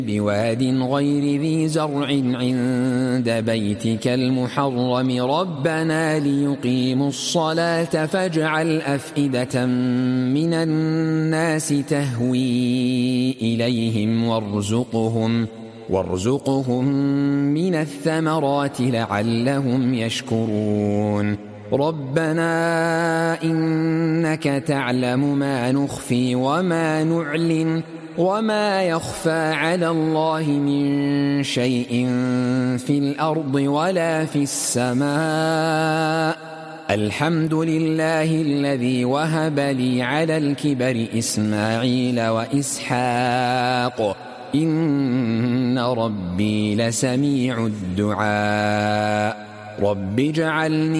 بواد غير ذي زرع عند بيتك المحرم ربنا ليقيموا الصلاة فاجعل أفئدة من الناس تهوي إليهم وارزقهم من الثمرات لعلهم يشكرون ربنا إنك تعلم ما نخفي وما نعلن وما يخفى على الله من شيء في الأرض ولا في السماء الحمد لله الذي وهب لي على الكبر إسماعيل وإسحاق إن ربي لسميع الدعاء رب اجعلني